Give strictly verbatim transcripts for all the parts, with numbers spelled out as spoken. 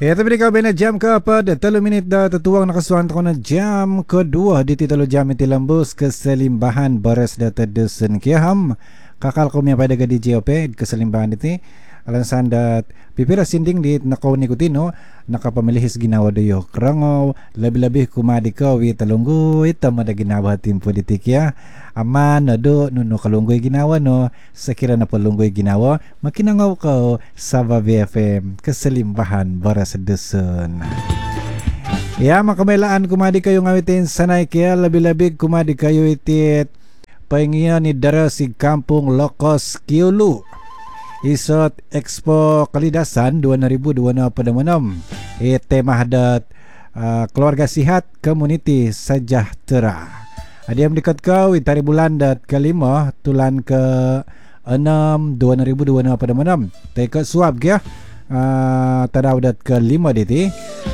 Ya, tapi kau bina jam ke apa? Dah telu minit dah tertuang nakasuan ko na jam kedua di telu jam iti lembus keselimbahan beres dah terdusun kiaham. Kakal ko miya pada di J O P keselimbahan iti. Alansan dat pipira sinding di nakaw ni kutino nakapamilihis ginawa dayo kerangaw lebih-lebih kumadi ko wi talunggoy tama da ginawa timpo ditik ya aman nado nuno kalunggoy ginawa no sekira na palunggoy ginawa makinangaw ko sa B F M keselimbahan baras dusun. Ya makamailaan kumadi kayo ngawitin sanay kaya lebih-lebih kumadi kayo itit pahingian ni dara si kampung Lokos Kiulu Isot Expo Kalidasan dua ribu dua puluh enam. E tema hadat uh, keluarga sihat community sejahtera. Adiam dekat kau itari bulan dat kelima tulan ke enam dua ribu dua puluh enam. Teka suap ya. Uh, tadau dat kelima diti.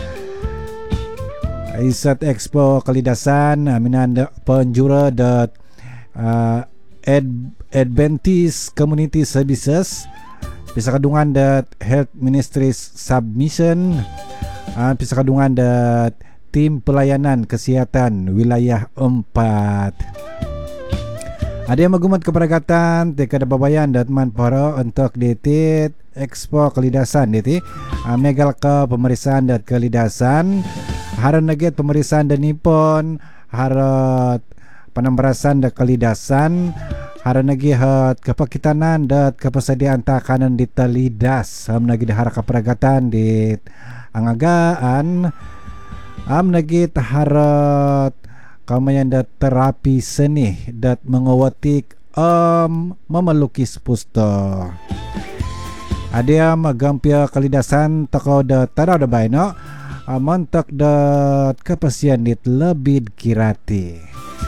Isot Expo Kalidasan minan penjura dat uh, Ad, Adventist Community Services bisa kadungan dat Health Ministries Submission uh, bisa kadungan dat tim pelayanan kesihatan wilayah empat. Ada yang magumat keperagatan teka dababayan dat manparo untuk ditit Expo Kalidasan diti uh, megal ke pemeriksaan dat Kalidasan haran naget pemeriksaan dan nipon harat penambarasan dat Kalidasan haran nagi hat kepakitanan dat kapasadian takanan di Talidas am nagi dahara kaperagatan di angagaan am nagi taharat kamayan dat terapi seni dat mengawatik am memelukis pusta ada magampia Kalidasan takau dat tara da baino amantak dat kapasian dit lebih kirati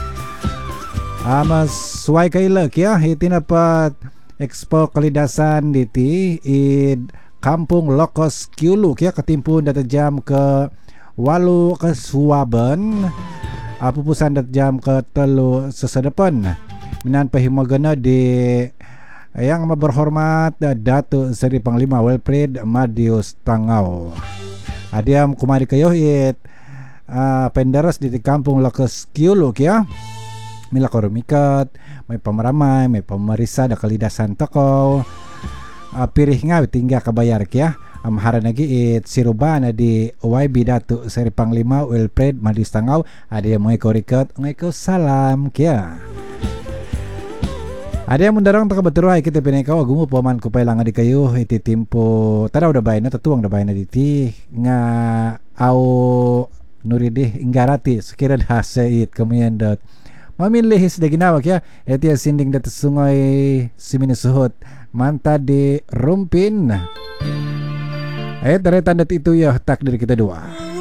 Ama suai kailak ya iti napat Expo Kalidasan diti id Kampung Lokos Kiulu ya ketimpun data jam ke walu ke suaben pupusan data jam ke telu sesedepan minan pahimagana di yang berhormat Datuk Seri Panglima Wilfred Madius Tangau adiam kumari kayo it uh, penderas di Kampung Lokos Kiulu ya mila korumikat, may pamaramay, may pamarisa da Kalidasan toko. Uh, pirih nga tingga kabayar kya. Am um, hara nagi it sirubana di Y B Datuk Seri Panglima Wilfred Madius Tangau. Ada yang mga korikat, mga salam kya. Ada yang mendarang taka beteruhay kita pinakaw agumo paman ko pailang adi kayo iti timpo tadaw da bay na tatuang da bay na diti nga aw nuridih inggarati sekira dahasa it kamayan dat mamilihis da ginawak ya iti sinding dat sungai Siminisuhot manta di Rumpin eh taretan dat itu ya tak dari kita dua.